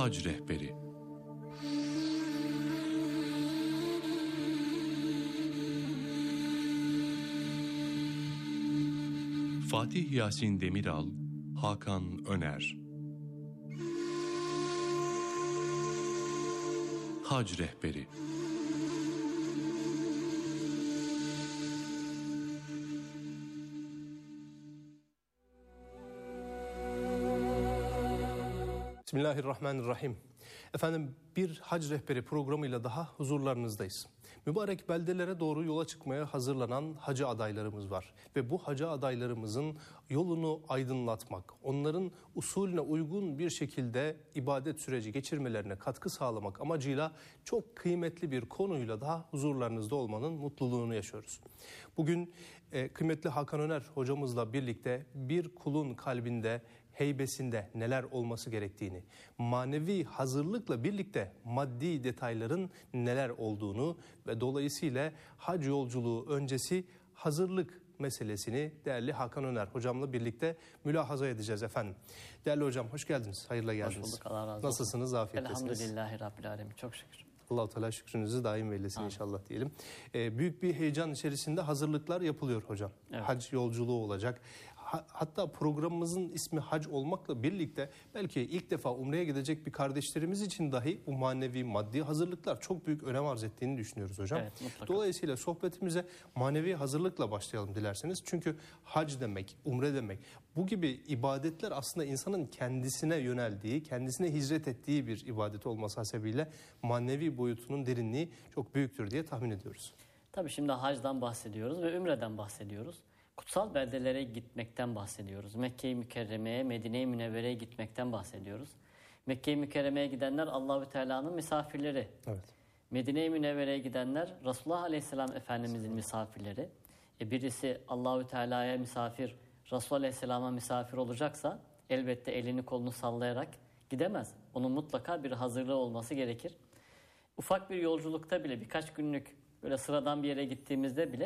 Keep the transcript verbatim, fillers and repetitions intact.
Hac Rehberi. Fatih Yasin Demiral, Hakan Öner. Hac Rehberi. Bismillahirrahmanirrahim. Efendim, bir hac rehberi programıyla daha huzurlarınızdayız. Mübarek beldelere doğru yola çıkmaya hazırlanan hacı adaylarımız var. Ve bu hacı adaylarımızın yolunu aydınlatmak, onların usulüne uygun bir şekilde ibadet süreci geçirmelerine katkı sağlamak amacıyla çok kıymetli bir konuyla daha huzurlarınızda olmanın mutluluğunu yaşıyoruz. Bugün e, kıymetli Hakan Öner hocamızla birlikte bir kulun kalbinde, heybesinde neler olması gerektiğini, manevi hazırlıkla birlikte maddi detayların neler olduğunu ve dolayısıyla hac yolculuğu öncesi hazırlık meselesini değerli Hakan Öner hocamla birlikte mülahaza edeceğiz efendim. Değerli hocam, hoş geldiniz, hayırla geldiniz. Hoş bulduk, Allah razı olsun. Nasılsınız, afiyettesiniz? Elhamdülillahi Rabbil Alemin, çok şükür. Allah-u Teala şükrünüzü daim eylesin inşallah diyelim. Ee, büyük bir heyecan içerisinde hazırlıklar yapılıyor hocam. Evet. Hac yolculuğu olacak. Ha, hatta programımızın ismi hac olmakla birlikte belki ilk defa umreye gidecek bir kardeşlerimiz için dahi bu manevi maddi hazırlıklar çok büyük önem arz ettiğini düşünüyoruz hocam. Evet, mutlaka. Dolayısıyla sohbetimize manevi hazırlıkla başlayalım dilerseniz. Çünkü hac demek, umre demek, bu gibi ibadetler aslında insanın kendisine yöneldiği, kendisine hicret ettiği bir ibadet olması hasebiyle manevi boyutunun derinliği çok büyüktür diye tahmin ediyoruz. Tabii şimdi hacdan bahsediyoruz ve ümreden bahsediyoruz. Kutsal beldelere gitmekten bahsediyoruz. Mekke-i Mükerreme'ye, Medine-i Münevvere'ye gitmekten bahsediyoruz. Mekke-i Mükerreme'ye gidenler Allahu Teala'nın misafirleri. Evet. Medine-i Münevvere'ye gidenler Resulullah Aleyhisselam Efendimizin misafirleri. E birisi Allahu Teala'ya misafir, Resulullah Aleyhisselam'a misafir olacaksa elbette elini kolunu sallayarak gidemez. Onun mutlaka bir hazırlığı olması gerekir. Ufak bir yolculukta bile, birkaç günlük böyle sıradan bir yere gittiğimizde bile